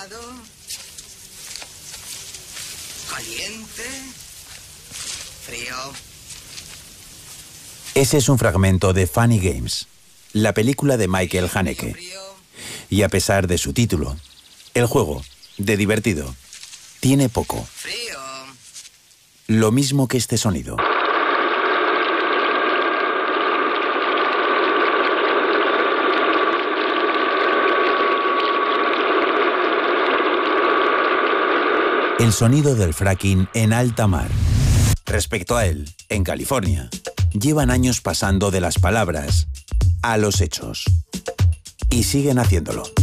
Caliente. Frío. Ese es un fragmento de Funny Games, la película de Michael Haneke. Y a pesar de su título, el juego, de divertido, tiene poco. Frío. Lo mismo que este sonido. El sonido del fracking en alta mar. Respecto a él, en California, llevan años pasando de las palabras a los hechos. Y siguen haciéndolo.